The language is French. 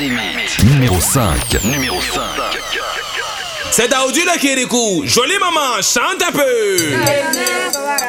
Numéro 5. Numéro 5. C'est Daoudi le Kirikou. Jolie maman, chante un peu.